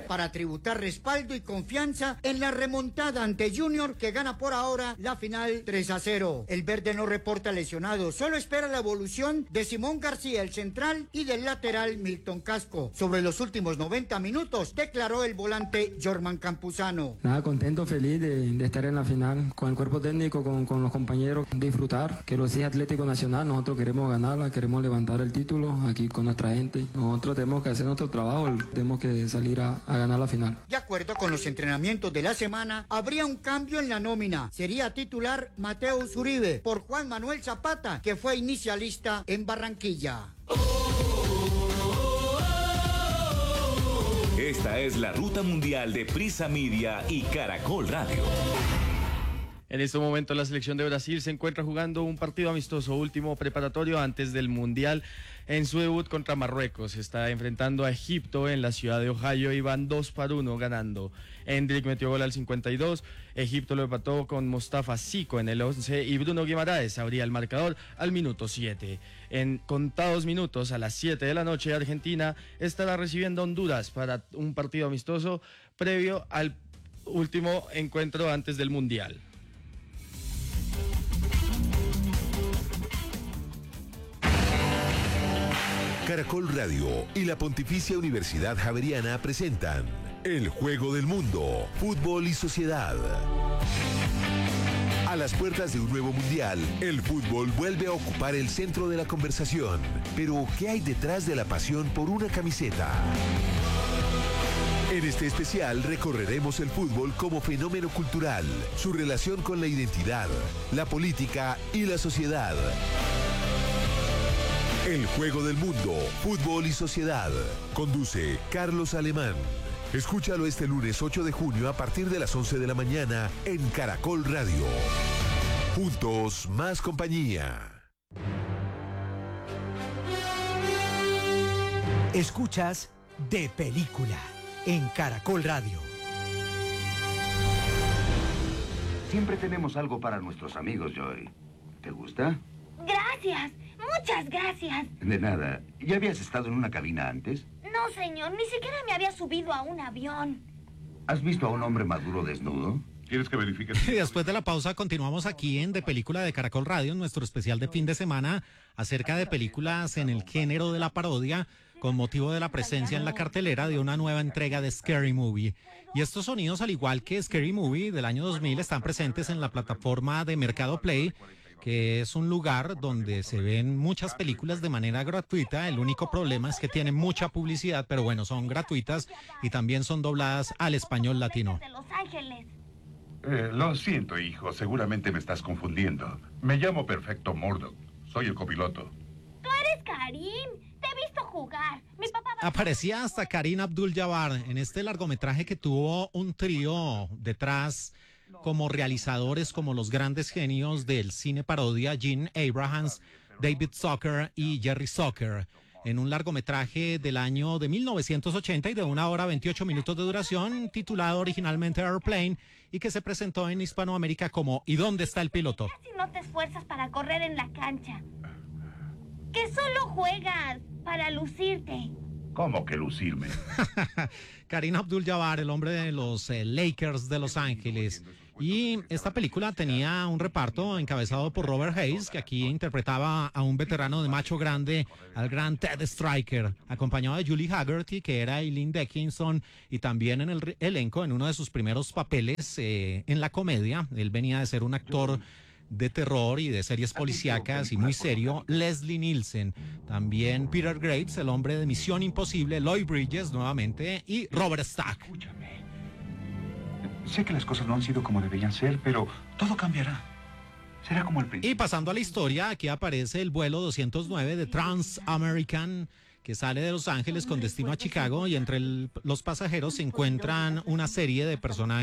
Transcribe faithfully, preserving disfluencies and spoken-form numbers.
para tributar respaldo y confianza en la remontada ante Junior, que gana por ahora la final tres a cero. El verde no reporta lesionados, solo espera la evolución de Simón García, el central, y del lateral Milton Casco. Sobre los últimos noventa minutos, declaró el volante Jorman Campuzano. Nada, contento, feliz de, de estar en la final, con el cuerpo técnico, con, con los compañeros, disfrutar, que lo exige Atlético Nacional. Nosotros queremos ganarla, queremos levantar el título aquí con nuestra gente. Nosotros tenemos que hacer nuestro trabajo, tenemos que salir a, a ganar la final. De acuerdo con los entrenamientos de la semana, habría un cambio en la nómina. Sería titular Mateus Uribe por Juan Manuel Zapata, que fue inicialista en Barranquilla. Esta es la ruta mundial de Prisa Media y Caracol Radio. En este momento la selección de Brasil se encuentra jugando un partido amistoso último preparatorio antes del Mundial en su debut contra Marruecos. Está enfrentando a Egipto en la ciudad de Ohio y van dos para uno ganando. Endrick metió gol al cincuenta y dos, Egipto lo empató con Mostafa Zico en el once y Bruno Guimaraes abría el marcador al minuto siete. En contados minutos, a las siete de la noche, Argentina estará recibiendo a Honduras para un partido amistoso previo al último encuentro antes del Mundial. Caracol Radio y la Pontificia Universidad Javeriana presentan El Juego del Mundo, Fútbol y Sociedad. A las puertas de un nuevo mundial, el fútbol vuelve a ocupar el centro de la conversación. Pero, ¿qué hay detrás de la pasión por una camiseta? En este especial recorreremos el fútbol como fenómeno cultural, su relación con la identidad, la política y la sociedad. El Juego del Mundo, Fútbol y Sociedad. Conduce Carlos Alemán. Escúchalo este lunes ocho de junio a partir de las once de la mañana en Caracol Radio. Juntos, más compañía. Escuchas De Película en Caracol Radio. Siempre tenemos algo para nuestros amigos, Joy. ¿Te gusta? Gracias, muchas gracias. De nada. ¿Ya habías estado en una cabina antes? No, señor, ni siquiera me había subido a un avión. ¿Has visto a un hombre maduro desnudo? ¿Quieres que verifique? Y después de la pausa continuamos aquí en De Película de Caracol Radio, en nuestro especial de fin de semana acerca de películas en el género de la parodia, con motivo de la presencia en la cartelera de una nueva entrega de Scary Movie. Y estos sonidos, al igual que Scary Movie del año dos mil, están presentes en la plataforma de Mercado Play, que es un lugar donde se ven muchas películas de manera gratuita. El único problema es que tienen mucha publicidad, pero bueno, son gratuitas y también son dobladas al español latino. De Los Ángeles. Eh, lo siento, hijo, seguramente me estás confundiendo. Me llamo Perfecto Murdoch, soy el copiloto. Tú eres Karim, te he visto jugar. Mi papá va... Aparecía hasta Karim Abdul-Jabbar en este largometraje que tuvo un trío detrás como realizadores, como los grandes genios del cine parodia, Gene Abrahams, David Zucker y Jerry Zucker, en un largometraje del año de mil novecientos ochenta y de una hora veintiocho minutos de duración, titulado originalmente Airplane, y que se presentó en Hispanoamérica como ¿Y dónde está el piloto? Casi no te esfuerzas para correr en la cancha. Que solo juegas para lucirte. ¿Cómo que lucirme? Karim Abdul-Jabbar, el hombre de los eh, Lakers de Los Ángeles. Y esta película tenía un reparto encabezado por Robert Hayes, que aquí interpretaba a un veterano de macho grande, al gran Ted Striker, acompañado de Julie Haggerty, que era Eileen Dickinson, y también en el re- elenco, en uno de sus primeros papeles eh, en la comedia. Él venía de ser un actor de terror y de series policíacas y muy serio, Leslie Nielsen, también Peter Graves, el hombre de Misión Imposible, Lloyd Bridges nuevamente y Robert Stack. Escúchame. Sé que las cosas no han sido como deberían ser, pero todo cambiará. Será como el principio. Y pasando a la historia, aquí aparece el vuelo doscientos nueve de Trans American, que sale de Los Ángeles con destino a Chicago, y entre el, los pasajeros se encuentran una serie de personajes